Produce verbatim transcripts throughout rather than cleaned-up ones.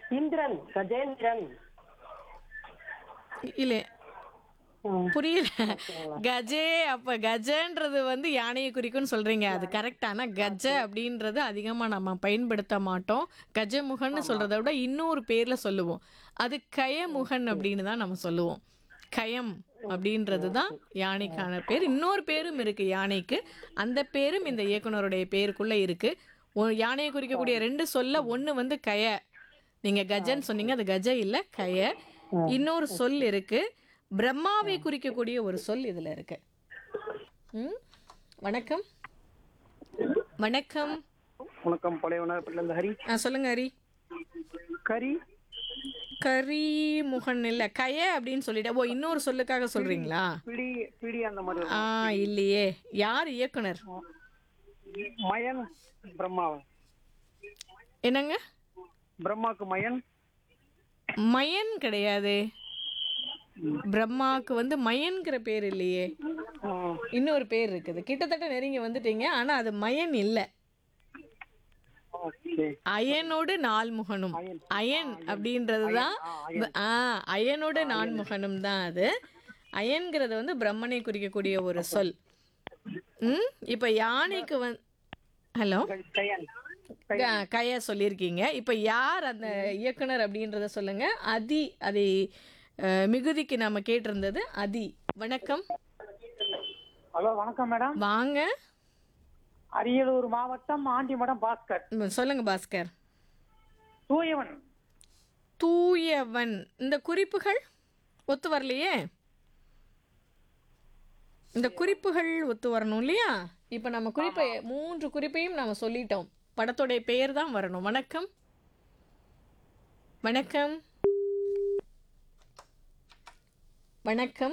இந்திரன், கஜேந்திரன். இல்ல ம், புரியல. ஓகேங்களா? கஜே அப்ப கஜன்றது வந்து யானையை குறிக்கும்னு சொல்றீங்க. அது கரெக்ட். ஆனா கஜ அப்படின்றது அதிகமா நம்ம பயன்படுத்த மாட்டோம். கஜமுகன்னு ஆமா. சொல்றதை விட இன்னொரு பேர்ல சொல்லுவோம். அது கயமுகன் அப்படின்னு தான் நம்ம சொல்லுவோம். கயம் அப்படின்றது தான் யானைக்கான பேர். இன்னொரு பேரும் இருக்கு யானைக்கு. அந்த பேரும் இந்த இயக்குனருடைய பேருக்குள்ள இருக்கு. ஒ- யானையை குறிக்கக்கூடிய ரெண்டு சொல்ல ஒன்று வந்து கய. நீங்க கஜன்னு சொன்னீங்க, அது கஜ இல்ல கய. இன்னொரு சொல் இருக்கு. பிரம்மாவை குறிக்கக்கூடிய ஒரு சொல் இதுல இருக்கு. ம் வணக்கம். வணக்கம். வணக்கம், பழையவனார்பேட்டில இருந்து ஹரி. ஆ சொல்லுங்க ஹரி. கரி, கரிமுகன் இல்ல கய அப்படின்னு சொல்லிட்டேன். ஓ இன்னொரு சொல்லுக்காக சொல்றீங்களா? பிடி, பிடி அந்த மாதிரி ஆ இருக்கும். இல்லையே. யார் இயக்குனர்? மயன், பிரம்மா. என்னங்க? பிரம்மாக்கு மயன். மயன் கிடையாது. பிரம்மாவுக்கு வந்து மயன்கிற பேர் இல்லையே. ம், இன்னொரு பேர் இருக்குது. கிட்டத்தட்ட நெருங்கி வந்துட்டீங்க. ஆனா அது மயன் இல்ல. ஓகே. அயனோடு நால்முகனும். அயன். அயன் அப்படின்றது தான். ஆ, அயன். ஆ அயனோடு நான்முகனும் தான் அது. அயன்கிறது வந்து பிரம்மனை குறிக்கக்கூடிய ஒரு சொல். ம் இப்போ யானைக்கு வந்து ஹலோ கயன். கய சொல்லியிருக்கீங்க. இப்போ யார் அந்த இயக்குனர் அப்படின்றத சொல்லுங்க. அதி அதை அஹ், மிகுதிக்கு நாம கேட்டிருந்தது அதி. வணக்கம். ஹலோ, வணக்கம் மேடம். வாங்க. அரியலூர் மாவட்டம் ஆண்டிமடம் பாஸ்கர். ம், சொல்லுங்க பாஸ்கர். தூயவன். தூயவன். இந்த குறிப்புகள் ஒத்து வரலையே. இந்த குறிப்புகள் ஒத்து வரணும் இல்லையா? இப்போ நம்ம குறிப்பை மூன்று குறிப்பையும் நாம சொல்லிட்டோம். படத்தோடைய பெயர் தான் வரணும். வணக்கம். வணக்கம். வணக்கம்.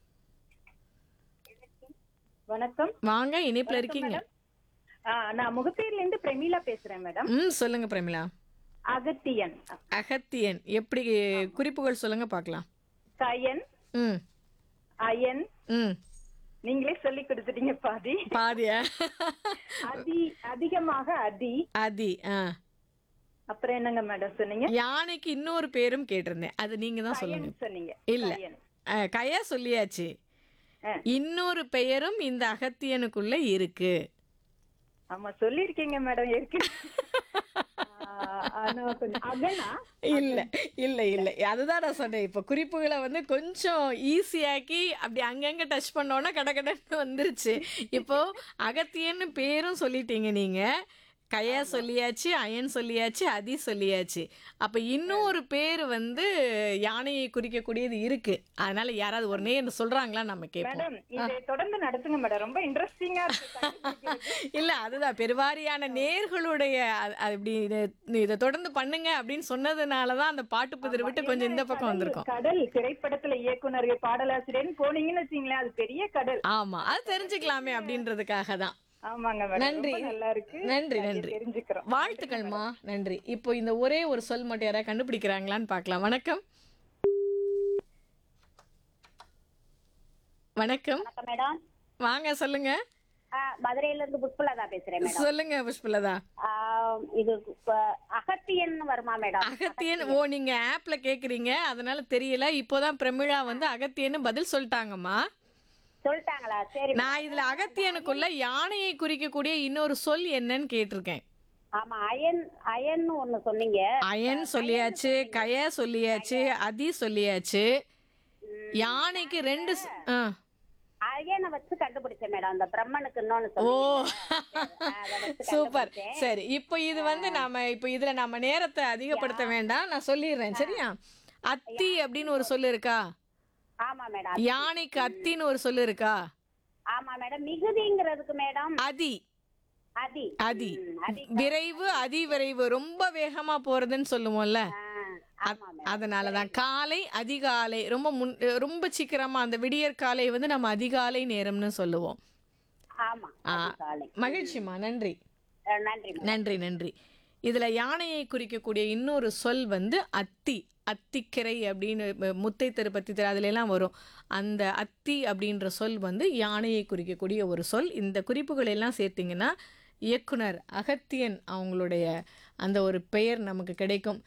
வணக்கம். வாங்க, இணைப்புல இருக்கீங்க. ஆ, நான் முகப்பேர்ல இருந்து பிரமீளா பேசுறேன் மேடம். ம் சொல்லுங்க பிரமிளா. அகத்தியன், அகத்தியன். எப்படி குறிப்புகள் சொல்லுங்க பார்க்கலாம். கயன், ம் அயன். ம் நீங்களே சொல்லி கொடுத்துட்டீங்க பாதி. பாதியா? அதி, அதிகமாக அதி. அதி. ஆ அப்புறம் என்னங்க மேடம் சொன்னீங்க? யானைக்கு இன்னொரு பேரும் கேட்டிருந்தேன். அது நீங்க தான் சொல்லுங்க. கயன் சொன்னீங்க. இல்ல. கயன். ஆ, கயா சொல்லியாச்சு. ஆ. இன்னொரு பெயரும் இந்த அகத்தியனுக்குள்ள இருக்கு. ஆமா சொல்லிருக்கீங்க மேடம் இருக்கு. ஆனா கொஞ்சம் அகனா. இல்ல இல்ல இல்ல அதுதான் நான் சொன்னேன். இப்போ குறிப்புகளை வந்து கொஞ்சம் ஈஸியாக்கி அப்படி அங்கங்க டச் பண்ணோன்னா கடகடன்னு வந்துருச்சு. இப்போ அகத்தியன்னு பேரும் சொல்லிட்டீங்க நீங்க. கயா சொல்லியாச்சு, அயன் சொல்லியாச்சு, அதி சொல்லியாச்சு. அப்ப இன்னொரு பேர் வந்து யானையை குறிக்கக்கூடியது இருக்கு. அதனால யாராவது ஒரு நேர் சொல்றாங்களா நம்ம கேட்போம். மேடம் இதை தொடர்ந்து நடத்துங்க மேடம். ரொம்ப இன்ட்ரெஸ்டிங்கா இருக்கு கண்டுபிடிக்கிறது. இல்ல அதுதான் பெருவாரியான நேர்களுடைய அ- அது இப்படி இத- இதை தொடர்ந்து பண்ணுங்க அப்படின்னு சொன்னதுனாலதான் அந்த பாட்டு புதிர் விட்டு கொஞ்சம் இந்த பக்கம் வந்திருக்கோம். கடல் திரைப்படத்துல இயக்குனர் பாடலாசிரியர்னு போனீங்கன்னு வச்சுங்களேன், அது பெரிய கடல். ஆமா, அது தெரிஞ்சுக்கலாமே அப்படின்றதுக்காக தான். ஆமாங்க மேடம். நன்றி. ரொம்ப நல்லா இருக்கு. நன்றி நிறைய நன்றி தெரிஞ்சுக்கிறோம். வாழ்த்துக்கள்மா. நன்றி. இப்போ இந்த ஒரே ஒரு சொல் மட்டும் யாராவது கண்டுபிடிக்கிறாங்களான்னு பார்க்கலாம். வணக்கம். வணக்கம். வணக்கம் மேடம். வாங்க சொல்லுங்க. ஆ, மதுரையில இருந்து புஷ்பலதா பேசுறேன் மேடம். சொல்லுங்க புஷ்பலதா. ஆ, இது இப்ப அகத்தியன் வருமா மேடம்? அகத்தியன். ஓ நீங்க ஆப்ல கேக்குறீங்க அதனால தெரியல. இப்போதான் பிரமிழா வந்து அகத்தியன்னு பதில் சொல்லிட்டாங்கம்மா. சொல்லிட்டாங்களா? சரி. நான் இதுல அகத்தியனுக்குள்ள யானையை குறிக்கக்கூடிய இன்னொரு சொல் என்னன்னு கேட்டிருக்கேன். ஆமா, அயன் அயன் ஒண்ணு சொன்னீங்க. அயன் சொல்லியாச்சு, கய சொல்லியாச்சு, அதி சொல்லியாச்சு. யானைக்கு ரெண்டு ஸ்- ஆ. அயனை வச்சு கண்டுபிடிச்சேன் மேடம். அந்த பிரம்மனுக்கு இன்னொன்னு ஓ சொன்னீங்க. சூப்பர். சரி, இப்போ இது வந்து நாம இப்போ இதுல நம்ம நேரத்தை அதிகப்படுத்த வேண்டாம். நான் சொல்லிடுறேன் சரியா? அத்தி அப்படின்னு ஒரு சொல்லு இருக்கா? ஆமா மேடம். யானைக்கு அத்தின்னு ஒரு சொல்லு இருக்கா? ஆமா மேடம். மிகுதிங்கிறதுக்கு மேடம் அதி. அதி. அதி. ம், அதி. விரைவு, அதி விரைவு, ரொம்ப வேகமா போறதுன்னு சொல்லுவோம்ல. ஆ, ஆமா மேடம். அதனாலதான் காலை அதிகாலை, ரொம்ப முன் ரொம்ப சீக்கிரமா அந்த விடியற் காலை வந்து நம்ம அதிகாலை நேரம்னு சொல்லுவோம். ஆமா. ஆ, அதிகாலை. மகிழ்ச்சிமா. நன்றி ஆ, நன்றி மேடம். நன்றி நன்றி. இதுல யானையை குறிக்கக்கூடிய இன்னொரு சொல் வந்து அத்தி. அத்திக்கரை அப்படின்னு ம- முத்தை திருப்பத்தி திரு அதுல எல்லாம் வரும். அந்த அத்தி அப்படின்ற சொல் வந்து யானையை குறிக்கக்கூடிய ஒரு சொல். இந்த குறிப்புகள் எல்லாம் சேர்த்தீங்கன்னா இயக்குனர் அகத்தியன் அவங்களுடைய அந்த ஒரு பெயர் நமக்கு கிடைக்கும்.